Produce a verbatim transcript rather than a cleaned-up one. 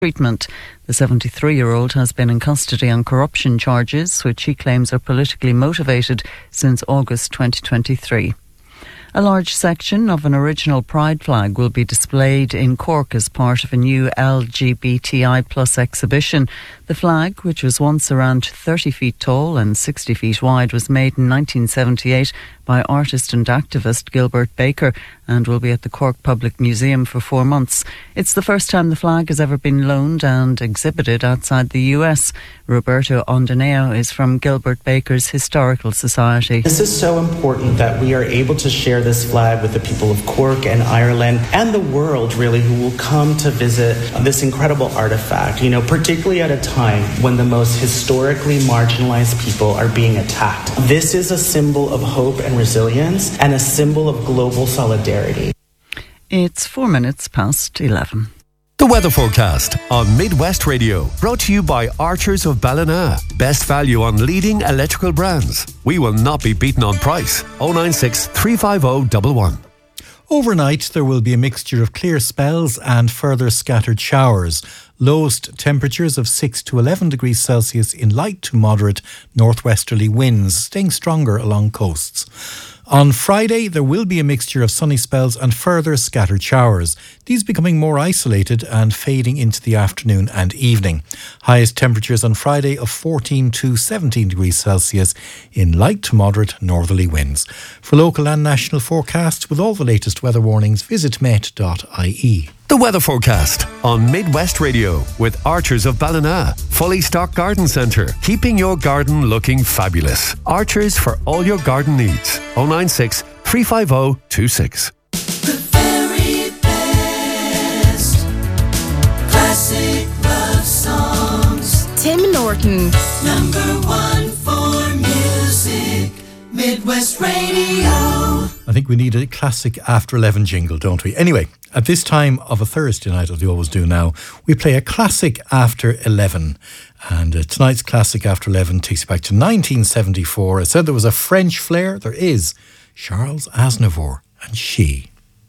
treatment. The seventy-three-year-old has been in custody on corruption charges, which he claims are politically motivated, since August twenty twenty-three. A large section of an original Pride flag will be displayed in Cork as part of a new L G B T I plus exhibition. The flag, which was once around thirty feet tall and sixty feet wide, was made in nineteen seventy-eight by artist and activist Gilbert Baker and will be at the Cork Public Museum for four months. It's the first time the flag has ever been loaned and exhibited outside the U S. Roberto Ondineo is from Gilbert Baker's Historical Society. This is so important that we are able to share this flag with the people of Cork and Ireland and the world, really, who will come to visit this incredible artifact, you know, particularly at a time when the most historically marginalized people are being attacked. This is a symbol of hope and resilience and a symbol of global solidarity. It's four minutes past eleven. The weather forecast on Midwest Radio, brought to you by Archers of Ballina. Best value on leading electrical brands. We will not be beaten on price. oh nine six, three five oh, one one. Overnight, there will be a mixture of clear spells and further scattered showers. Lowest temperatures of six to eleven degrees Celsius in light to moderate northwesterly winds, staying stronger along coasts. On Friday, there will be a mixture of sunny spells and further scattered showers, these becoming more isolated and fading into the afternoon and evening. Highest temperatures on Friday of fourteen to seventeen degrees Celsius in light to moderate northerly winds. For local and national forecasts with all the latest weather warnings, visit met dot I E. The weather forecast on Midwest Radio with Archers of Ballina. Fully stocked garden centre, keeping your garden looking fabulous. Archers for all your garden needs. oh nine six, three five oh, two six. The very best classic love songs. Tim Norton. Number one for music. Midwest Radio. I think we need a classic after eleven jingle, don't we? Anyway, at this time of a Thursday night, as we always do now, we play a classic after eleven. And uh, tonight's classic after eleven takes you back to nineteen seventy-four. I said there was a French flair. There is. Charles Aznavour and She.